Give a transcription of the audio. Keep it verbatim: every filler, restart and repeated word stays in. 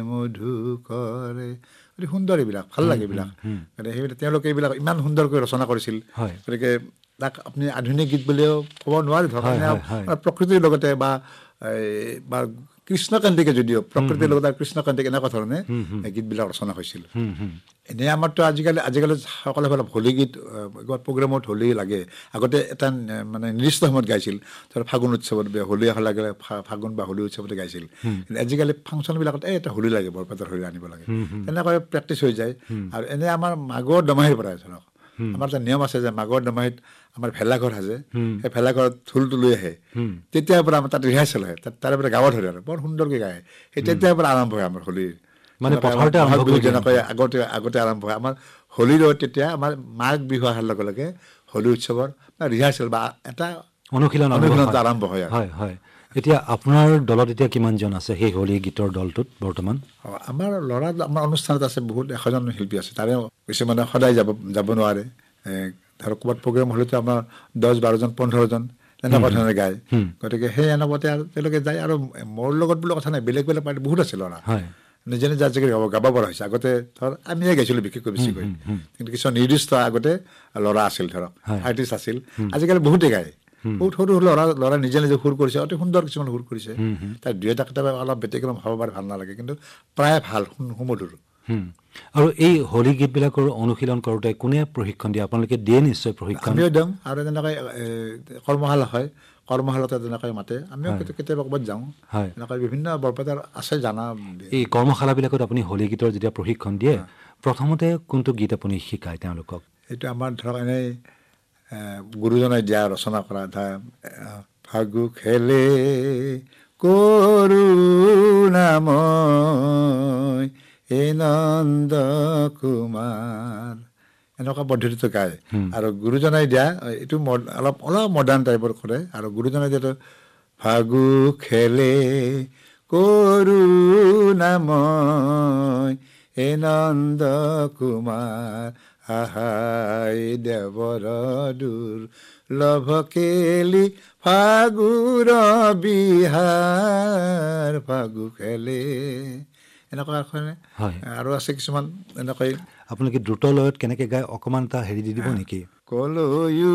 মধু কৰে অতি সুন্দৰ এইবিলাক ভাল লাগে এইবিলাক মানে সেইবিলাক তেওঁলোকে এইবিলাক ইমান সুন্দৰকৈ ৰচনা কৰিছিল গতিকে তাক আপুনি আধুনিক গীত বুলিও ক'ব নোৱাৰে ধৰক প্ৰকৃতিৰ লগতে বা বা কৃষ্ণকান্তিকে যদিও প্ৰকৃতিৰ লগত কৃষ্ণকান্তিক এনেকুৱা ধৰণে গীতবিলাক ৰচনা হৈছিল এনেই আমাৰতো আজিকালি আজিকালি সকলো ফালে হোলী গীত প্ৰগ্ৰেমত হোলী লাগে আগতে এটা মানে নিৰ্দিষ্ট সময়ত গাইছিল ধৰ ফাগুন উৎসৱত হোলী অহা লাগিলে ফাগুন বা হোলী উৎসৱতে গাইছিল আজিকালি ফাংচনবিলাকত এই এটা হোলী লাগে বৰপেটাৰ হোলী আনিব লাগে তেনেকৈ প্ৰেক্টিচ হৈ যায় আৰু এনেই আমাৰ মাঘৰ দমাহীৰ পৰাই ধৰক আমাৰ এটা নিয়ম আছে যে মাঘৰ দমাহীত আমাৰ ভেলাঘৰ সাজে সেই ভেলাঘৰত ঢোলটো লৈ আহে তেতিয়াৰ পৰা আমাৰ তাত ৰিহাৰ্চেল হয় তাত তাৰে পৰা গাব ধৰে আৰু বৰ সুন্দৰকৈ গায় সেই তেতিয়াৰ পৰা আৰম্ভ হয় আমাৰ হোলীৰ মানে পথাৰতে আৰম্ভ হয় যেনেকৈ আগতে আগতে আৰম্ভ হয় আমাৰ হোলীৰ তেতিয়া আমাৰ মাঘ বিহু অহাৰ লগে লগে হোলী উৎসৱৰ ৰিহাৰ্চেল বা এটা অনুশীলন অনুশীলনটো আৰম্ভ হয় হয় হয় এতিয়া আপোনাৰ দলত এতিয়া কিমানজন আছে সেই হোলী গীতৰ দলটোত বৰ্তমান আমাৰ ল'ৰা আমাৰ অনুষ্ঠানত আছে বহুত এশজন শিল্পী আছে তাৰে কিছুমানে সদায় যাব যাব নোৱাৰে ধৰক ক'ৰবাত প্ৰগ্ৰেম হ'লেতো আমাৰ দহ বাৰজন পোন্ধৰজন এনেকুৱা ধৰণে গায় গতিকে সেই অনুপাতে আৰু তেওঁলোকে যায় আৰু মোৰ লগত বোলে কথা নাই বেলেগ বেলেগ পাৰ্টি বহুত আছে ল'ৰা নিজে নিজে আজিকালি গাব গাব পৰা হৈছে আগতে ধৰ আমিয়ে গাইছিলোঁ বিশেষকৈ বেছিকৈ কিন্তু কিছুমান নিৰ্দিষ্ট আগতে ল'ৰা আছিল ধৰক আৰ্টিষ্ট আছিল আজিকালি বহুতে গায় বহুত সৰু সৰু ল'ৰা ল'ৰা নিজে নিজে সুৰ কৰিছে অতি সুন্দৰ কিছুমান সুৰ কৰিছে তাৰ দুই এটা কেতিয়াবা অলপ ব্যতিক্ৰম হ'ব পাৰে ভাল নালাগে কিন্তু প্ৰায় ভাল সুমধুৰ আৰু এই হোলী গীতবিলাকৰ অনুশীলন কৰোঁতে কোনে প্ৰশিক্ষণ দিয়ে আপোনালোকে দিয়ে নিশ্চয় প্ৰশিক্ষণ আমিও দিওঁ আৰু তেনেকৈ কৰ্মশালা হয় কৰ্মশালাতে তেনেকৈ মাতে আমিও কেতিয়াবা ক'ৰবাত যাওঁ এনেকৈ বিভিন্ন বৰপেটাৰ আছে জানা এই কৰ্মশালাবিলাকত আপুনি হোলী গীতৰ যেতিয়া প্ৰশিক্ষণ দিয়ে প্ৰথমতে কোনটো গীত আপুনি শিকায় তেওঁলোকক এইটো আমাৰ ধৰক এনেই গুৰুজনাই দিয়া ৰচনা কৰা ধৰ ফাগু খেলে কৰোণাময় এই নন্দ কুমাৰ এনেকুৱা পদ্ধতিটো গায় আৰু গুৰুজনাই দিয়া এইটো অলপ অলপ মডাৰ্ণ টাইপৰ কৰে আৰু গুৰুজনাই দিয়াটো ফাগু খেলে কৰোণাময় এই নন্দ কুমাৰ আহাই দেৱৰ দূৰ লভকেলি ফাগুৰ বিহাৰ ফাগু খেলে এনেকুৱা আৰু আছে কিছুমান এনেকৈ আপোনালোকে দ্ৰুত লয়ত কেনেকৈ গায় অকণমান এটা হেৰি দি দিব নেকি কলৈ